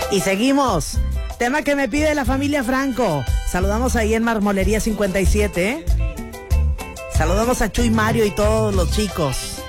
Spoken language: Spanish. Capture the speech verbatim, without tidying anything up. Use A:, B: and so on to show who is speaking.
A: Y seguimos. Tema que me pide la familia Franco. Saludamos ahí en Marmolería cincuenta y siete. ¿eh? Saludamos a Chuy, Mario y todos los chicos.